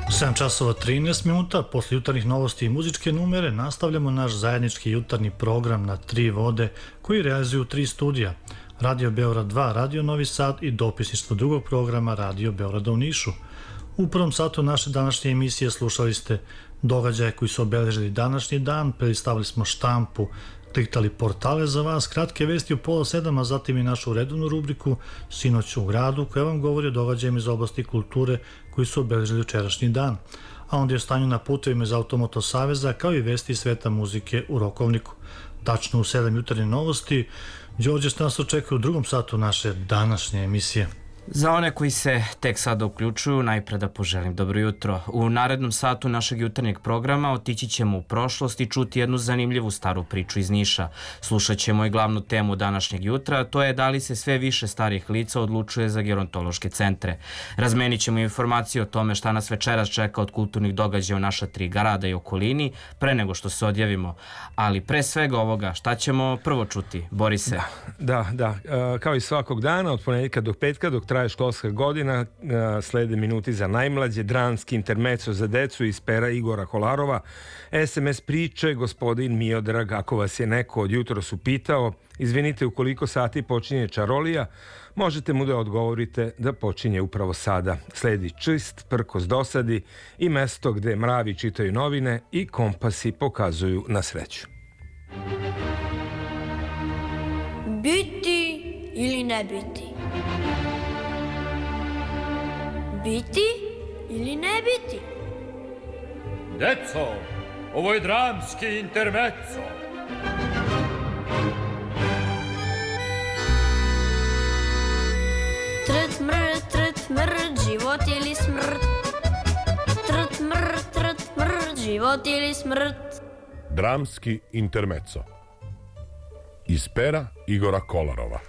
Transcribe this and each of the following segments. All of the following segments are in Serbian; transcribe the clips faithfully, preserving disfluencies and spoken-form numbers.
sedam časova trinaest minuta, posle jutarnjih novosti i muzičke numere, nastavljamo naš zajednički jutarnji program na tri vode koji realizuju tri studija. Radio Beograd dva, Radio Novi Sad i dopisništvo drugog programa Radio Beograda u Nišu. U prvom satu naše današnje emisije slušali ste događaje koji su obeležili današnji dan, predstavili smo štampu, kliktali portale za vas, kratke vesti u pola sedam, a zatim i našu redovnu rubriku Sinoć u gradu, koja vam govori o događajima iz oblasti kulture koji su obeležili jučerašnji dan. A onda je o stanju na putevima iz Automoto Saveza, kao i vesti iz sveta muzike u Rokovniku. Tačno u sedam jutarnje novosti, Đorđe što nas očekuje u drugom satu naše današnje emisije. Za one koji se tek sada uključuju, najpre da poželim dobro jutro. U narednom satu našeg jutarnjeg programa otići ćemo u prošlost i čuti jednu zanimljivu staru priču iz Niša. Slušat ćemo i glavnu temu današnjeg jutra, to je da li se sve više starih lica odlučuje za gerontološke centre. Razmenit ćemo informacije o tome šta nas večeras čeka od kulturnih događaja u naša tri grada i okolini, pre nego što se odjavimo. Ali pre svega ovoga, šta ćemo prvo čuti? Borise. Da, da, da. Kao i svakog dana, od ponedjeljka do petka, dok traje školska godina, slede minuti za najmlađe, dramski intermeco za decu iz pera Igora Kolarova, es em es priče, gospodin Miodrag, ako vas je neko od jutros upitao, izvinite, u koliko sati počinje čarolija, možete mu da odgovorite da počinje upravo sada. Sledi čist, prkos dosadi i mesto gde mravi čitaju novine i kompasi pokazuju na sreću. Biti ili ne biti? Biti ili ne biti? Deco, ovo je dramski intermezzo. Trt mrt, trt mrt, život ili smrt. Trt mrt, trt mrt, život ili smrt. Dramski intermezzo. Iz pera Igora Kolarova.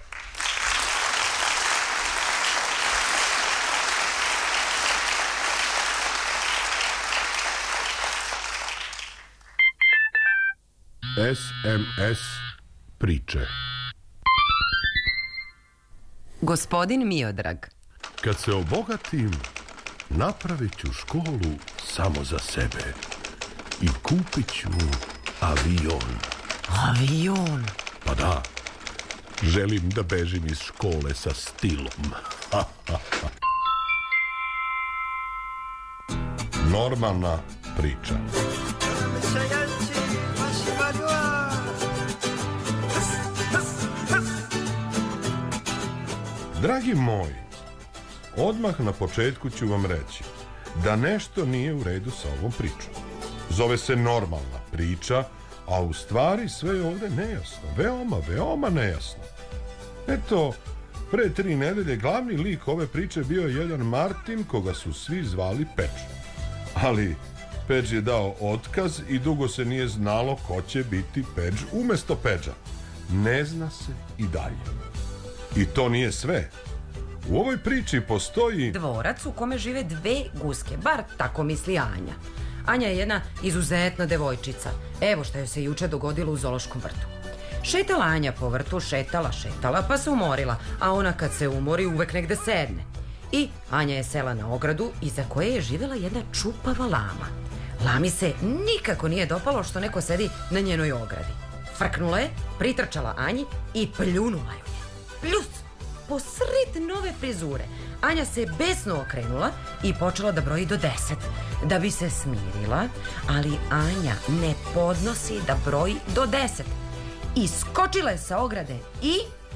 es em es priče. Gospodin Miodrag. Kad se obogatim, napravit ću školu samo za sebe i kupit ću avion. Avion? Pa da, želim da bežim iz škole sa stilom. Normalna priča. Dragi moji, odmah na početku ću vam reći da nešto nije u redu sa ovom pričom. Zove se normalna priča, a u stvari sve je ovdje nejasno. Veoma, veoma nejasno. Eto, pre tri nedelje glavni lik ove priče bio je jedan Martin koga su svi zvali Peč. Ali Peč je dao otkaz i dugo se nije znalo ko će biti Peč umesto Peđa. Ne zna se i dalje. I to nije sve. U ovoj priči postoji dvorac u kome žive dve guske, bar tako misli Anja. Anja je jedna izuzetna devojčica. Evo što joj se juče dogodilo u zoološkom vrtu. Šetala Anja po vrtu, šetala, šetala, pa se umorila, a ona kad se umori uvek negde sedne. I Anja je sela na ogradu iza koje je živjela jedna čupava lama. Lami se nikako nije dopalo što neko sedi na njenoj ogradi. Frknula je, pritrčala Anji i pljunula ju. Pljus! Posred nove frizure. Anja se besno okrenula i počela da broji do deset. Da bi se smirila, ali Anja ne podnosi da broji do deset. Iskočila je sa ograde i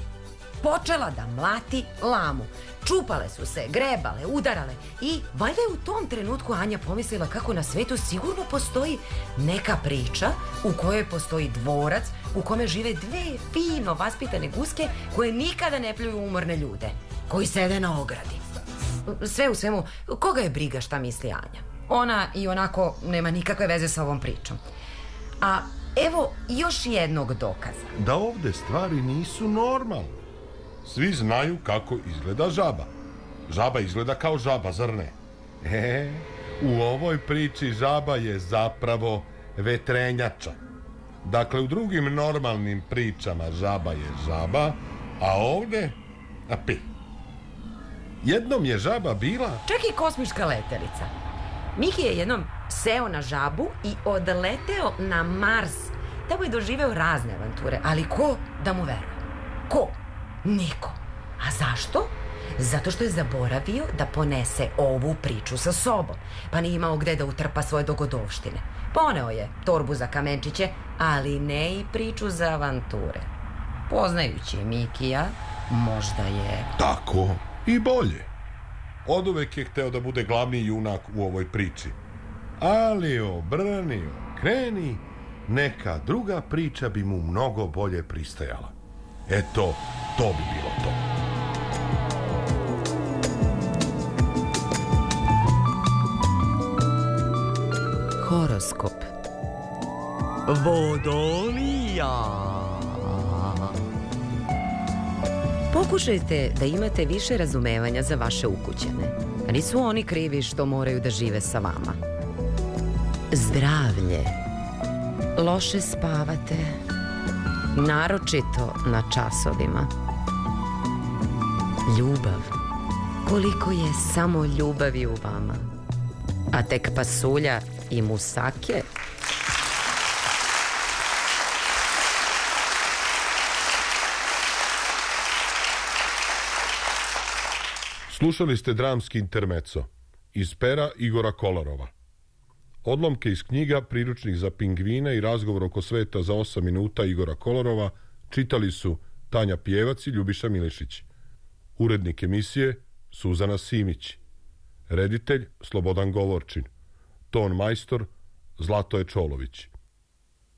počela da mlati lamu. Čupale su se, grebale, udarale i valjda je u tom trenutku Anja pomislila kako na svetu sigurno postoji neka priča u kojoj postoji dvorac u kome žive dve fino vaspitane guske koje nikada ne pljuju umorne ljude, koji sede na ogradi. Sve u svemu, koga je briga šta misli Anja? Ona i onako nema nikakve veze sa ovom pričom. A evo još jednog dokaza. Da ovde stvari nisu normalne. Svi znaju kako izgleda žaba. Žaba izgleda kao žaba, zar ne? E, u ovoj priči žaba je zapravo vetrenjača. Dakle, u drugim normalnim pričama žaba je žaba, a ovde a pi. Jednom je žaba bila čak i kosmička letelica. Miki je jednom seo na žabu i odleteo na Mars. Tamo je doživeo razne avanture, ali ko da mu veruje? Ko? Niko. A zašto? Zato što je zaboravio da ponese ovu priču sa sobom, pa nije imao gde da utrpa svoje dogodovštine. Poneo je torbu za kamenčiće, ali ne i priču za avanture. Poznajući Mikija, možda je... Tako i bolje. Oduvek je hteo da bude glavni junak u ovoj priči. Ali obrni, kreni, neka druga priča bi mu mnogo bolje pristajala. Eto, to bi bilo to. Horoskop. Vodolija. Pokušajte da imate više razumevanja za vaše ukućane. A nisu oni krivi što moraju da žive sa vama. Zdravlje. Loše spavate, naročito na časovima. Ljubav. Koliko je samo ljubavi u vama. A tek pasulja i musake. Slušali ste dramski intermeco iz pera Igora Kolarova. Odlomke iz knjiga Priručnik za pingvine i Razgovor oko sveta za osam minuta Igora Kolarova čitali su Tanja Pjevac i Ljubiša Milišić. Urednik emisije Suzana Simić. Reditelj Slobodan Govorčin. Ton majstor Zlatoje Čolović.